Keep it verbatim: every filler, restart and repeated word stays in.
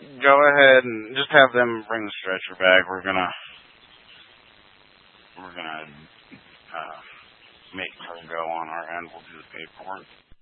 go ahead and just have them bring the stretcher back. We're gonna we're gonna uh, make her go on our end. We'll do the paperwork.